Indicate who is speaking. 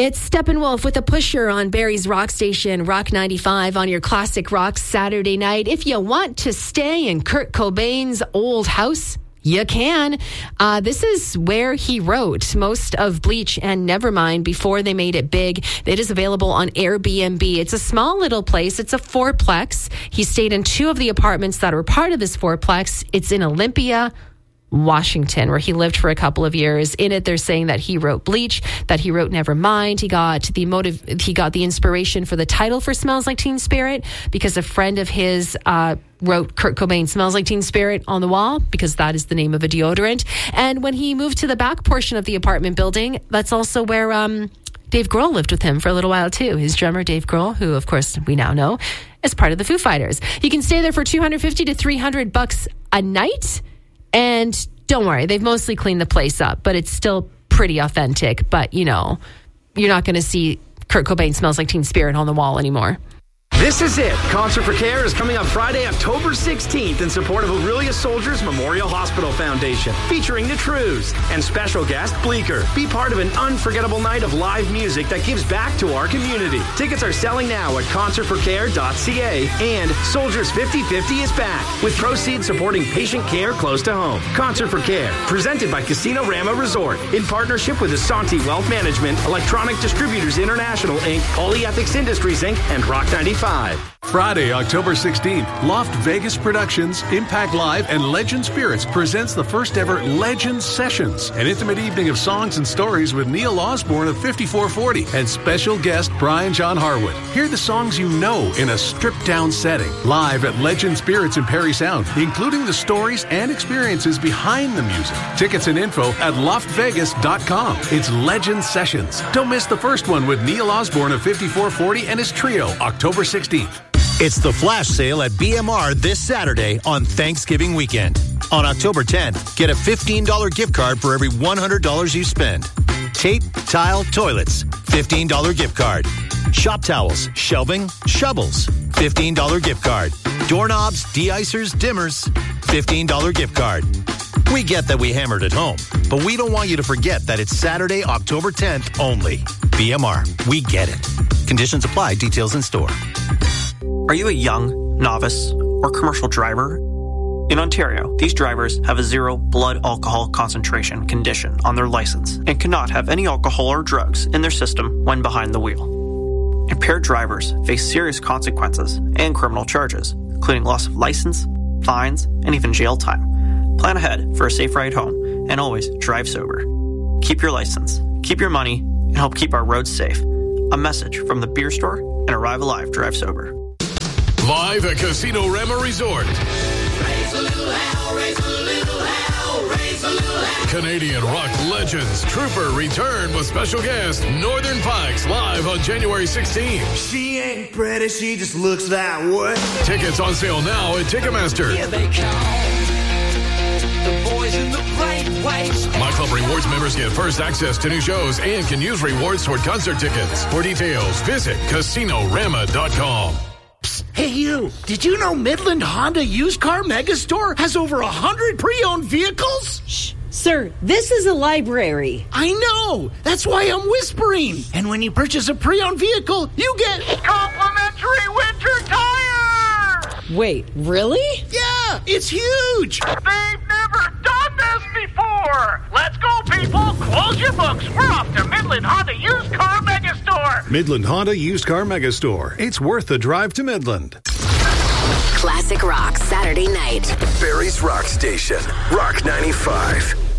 Speaker 1: It's Steppenwolf with a pusher on Barrie's Rock Station, Rock 95 on your Classic Rock Saturday night. If you want to stay in Kurt Cobain's old house, you can. This is where he wrote most of Bleach and Nevermind before they made it big. It is available on Airbnb. It's a small little place. It's a fourplex. He stayed in 2 of the apartments that were part of this fourplex. It's in Olympia, Washington, where he lived for a couple of years. In it, they're saying that he wrote Bleach, that he wrote Nevermind. He got the inspiration for the title for Smells Like Teen Spirit because a friend of his wrote Kurt Cobain Smells Like Teen Spirit on the wall because that is the name of a deodorant. And when he moved to the back portion of the apartment building, that's also where Dave Grohl lived with him for a little while too. His drummer, Dave Grohl, who of course we now know is part of the Foo Fighters. You can stay there for $250 to $300 a night. And don't worry, they've mostly cleaned the place up, but it's still pretty authentic. But, you know, you're not going to see Kurt Cobain Smells Like Teen Spirit on the wall anymore.
Speaker 2: This is it. Concert for Care is coming up Friday, October 16th in support of Aurelia Soldiers Memorial Hospital Foundation, featuring the Trews and special guest Bleecker. Be part of an unforgettable night of live music that gives back to our community. Tickets are selling now at concertforcare.ca, and Soldiers 50/50 is back, with proceeds supporting patient care close to home. Concert for Care, presented by Casino Rama Resort, in partnership with Asante Wealth Management, Electronic Distributors International, Inc., Polyethics Industries, Inc., and Rock 95.
Speaker 3: Friday, October 16th, Loft Vegas Productions, Impact Live, and Legend Spirits presents the first ever Legend Sessions, an intimate evening of songs and stories with Neil Osborne of 5440 and special guest Brian John Harwood. Hear the songs you know in a stripped-down setting, live at Legend Spirits in Perry Sound, including the stories and experiences behind the music. Tickets and info at loftvegas.com. It's Legend Sessions. Don't miss the first one with Neil Osborne of 5440 and his trio, October 16th.
Speaker 4: It's the flash sale at BMR this Saturday on Thanksgiving weekend. On October 10th, get a $15 gift card for every $100 you spend. Tape, tile, toilets, $15 gift card. Shop towels, shelving, shovels, $15 gift card. Doorknobs, de-icers, dimmers, $15 gift card. We get that we hammered at home, but we don't want you to forget that it's Saturday, October 10th only. BMR, we get it. Conditions apply, details in store.
Speaker 5: Are you a young, novice, or commercial driver? In Ontario, these drivers have a 0 blood alcohol concentration condition on their license and cannot have any alcohol or drugs in their system when behind the wheel. Impaired drivers face serious consequences and criminal charges, including loss of license, fines, and even jail time. Plan ahead for a safe ride home and always drive sober. Keep your license, keep your money, and help keep our roads safe. A message from the Beer Store and Arrive Alive Drive Sober.
Speaker 6: Live at Casino Rama Resort.
Speaker 7: Raise a little hell, raise a little hell, raise a little hell.
Speaker 6: Canadian rock legends Trooper return with special guest Northern Pikes live on January 16th.
Speaker 8: She ain't pretty, she just looks that way.
Speaker 6: Tickets on sale now at Ticketmaster.
Speaker 7: Here they come, the boys in the bright whites.
Speaker 6: My Club Rewards members get first access to new shows and can use rewards toward concert tickets. For details, visit CasinoRama.com.
Speaker 9: Hey, you. Did you know Midland Honda Used Car Megastore has over 100 pre-owned vehicles?
Speaker 10: Shh. Sir, this is a library.
Speaker 9: I know. That's why I'm whispering. And when you purchase a pre-owned vehicle, you get
Speaker 7: Complimentary winter tires!
Speaker 10: Wait, really?
Speaker 9: Yeah, it's huge.
Speaker 7: They've never done this before! Let's go, people! Close your books. We're off to Midland Honda Used Car Megastore.
Speaker 3: Midland Honda Used Car Megastore. It's worth the drive to Midland.
Speaker 11: Classic Rock Saturday night.
Speaker 12: Barrie's Rock Station, Rock 95.